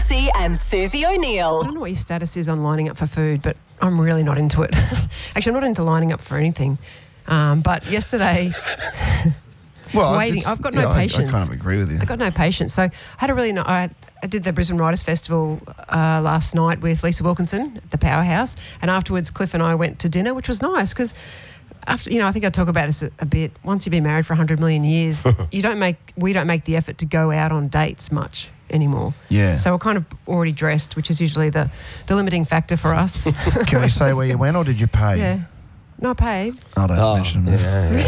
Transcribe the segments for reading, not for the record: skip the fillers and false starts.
Mansey and Susie O'Neill. I don't know what your status is on lining up for food, but I'm really not into it. Actually, I'm not into lining up for anything. But yesterday, waiting, I've got no patience. I kind of agree with you. I got no patience. So I had a really I did the Brisbane Writers Festival last night with Lisa Wilkinson at the Powerhouse, and afterwards Cliff and I went to dinner, which was nice because after, I think I talk about this a bit. Once you've been married for 100 million years, we don't make the effort to go out on dates much anymore. Yeah. So we're kind of already dressed, which is usually the limiting factor for us. Can we say where you went, or did you pay? Yeah. No, I paid. I don't mention them.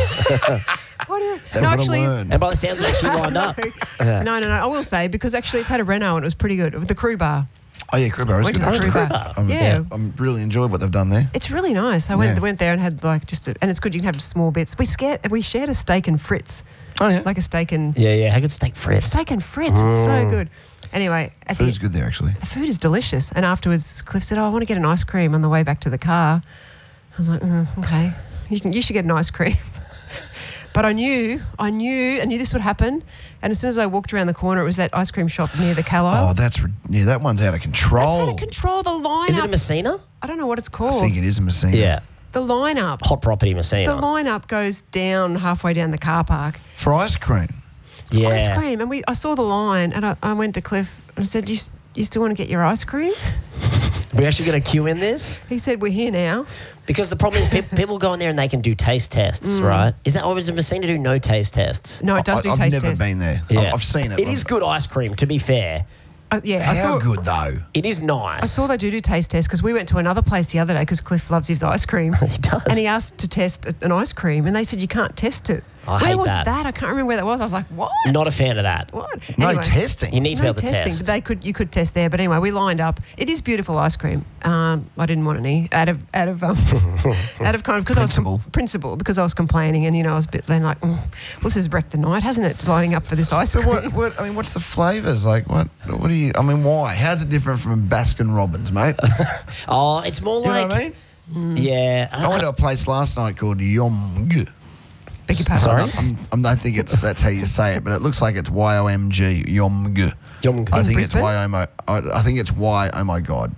No, actually. And by the sounds of it, she lined up. No. I will say, because actually it's had a reno and it was pretty good. The Crew Bar. Oh, yeah, Crew Bar is Went good. to the Crew Crew Bar. Bar. Yeah. I'm really enjoyed what they've done there. It's really nice. I went there and had and it's good. You can have small bits. We shared a steak and Fritz. Oh, yeah. Like a steak and Yeah. How good steak Fritz? It's so good. Anyway, Food's good there, actually. The food is delicious. And afterwards, Cliff said, I want to get an ice cream on the way back to the car. I was like, okay, you should get an ice cream. But I knew this would happen. And as soon as I walked around the corner, it was that ice cream shop near the Carlisle. Oh, that one's out of control. That's out of control. The lineup. Is it a Messina? I don't know what it's called. I think it is a Messina. Yeah. The lineup. Hot property Messina. The lineup goes down halfway down the car park. For ice cream. Yeah. Ice cream. And I saw the line and I went to Cliff and I said, you still want to get your ice cream? Are we actually going to queue in this? He said, we're here now. Because the problem is people go in there and they can do taste tests, right? Is that, or does Messina do no taste tests? No, it does do taste tests. I've never been there. Yeah. I've seen it. It is good ice cream, to be fair. How good, though? It is nice. I saw they do taste tests because we went to another place the other day because Cliff loves his ice cream. He does. And he asked to test an ice cream and they said you can't test it. I Where hate was that. I can't remember where that was. I was like, what? Not a fan of that. What? No Anyway, testing. You need to be no able to testing, test. but you could test there. But anyway, we lined up. It is beautiful ice cream. I didn't want any out of kind of because principle because I was complaining and I was a bit then like, well, this has wrecked the night, hasn't it? Lining up for this ice cream. What's the flavours like? What do you? I mean, why? How's it different from Baskin Robbins, mate? Oh, it's more You like... know what I mean? Yeah. I went to a place last night called Yomg. Beg your pardon. Sorry? I don't think that's how you say it, but it looks like it's Yomg. Yomg. Yomg. I In think it's Brisbane? I think it's Y. Oh my God.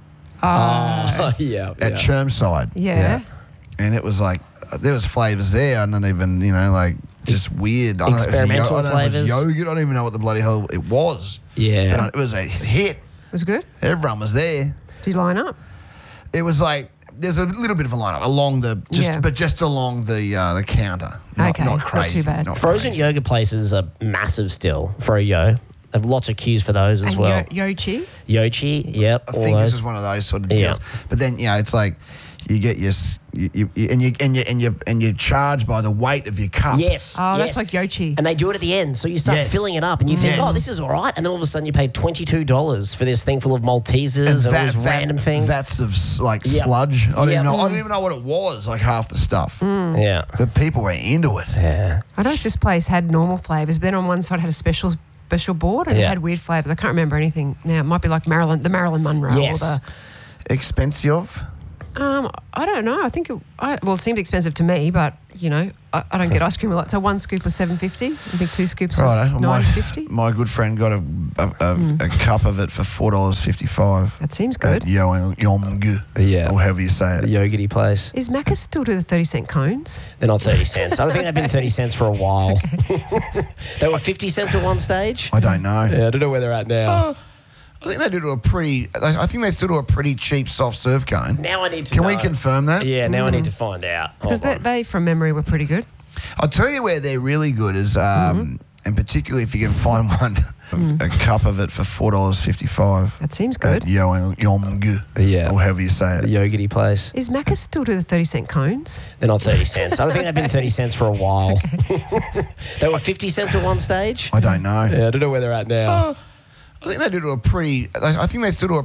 yeah. At Chermside. Yeah. And it was like there was flavours there. I don't even just weird. I don't know if it was Experimental I don't know if it was flavours? yogurt. I don't even know what the bloody hell it was. Yeah. But it was a hit. It was good. Everyone was there. Did you line up? It was like there's a little bit of a lineup along just along the counter. Okay, not not crazy. too bad. Not Frozen crazy. yogurt places are massive still for a yo. They have lots of queues for those as And well. Yochi. Yochi, yep. I all think those. this is one of those sort of Yeah. deals. But then it's like you get you charge by the weight of your cup. Yes. Oh, yes. that's like Yochi. And they do it at the end. So you start Yes. filling it up and you think, Yes. oh, this is all right. And then all of a sudden you paid $22 for this thing full of Maltesers and all these random things. Vats of Yep. sludge. I Yep. didn't even know what it was. Like half the stuff. Yeah. The people were into it. Yeah. I noticed this place had normal flavours, but then on one side had a special board and it Yeah. had weird flavours. I can't remember anything now. It might be like the Marilyn Monroe Yes. or Expensive. I don't know. I think it seemed expensive to me, but I don't get ice cream a lot. So one scoop was $7.50. I think two scoops was Right. $9.50. My good friend got a cup of it for $4.55. That seems good. At Yomg. Yeah. Or however you say it. Yogurty place. Is Macca's still do the 30-cent cones? They're not 30 cents. I don't think they've been 30 cents for a while. They were 50 cents at one stage. I don't know. Yeah, I don't know where they're at now. I think they do I think they still do a pretty cheap soft serve cone. Now I need to Can know. we confirm that? Yeah, now I need to find out. Because Hold on. they, from memory, were pretty good. I'll tell you where they're really good is, and particularly if you can find a cup of it for $4.55. That seems good. At Yomg. Yeah. Or however you say it. Yogurty place. Is Macca's still do the 30-cent cones? They're not 30 cents. I don't think they've been 30 cents for a while. They were 50 cents at one stage. I don't know. Yeah, I don't know where they're at now. I think they do I think they still do a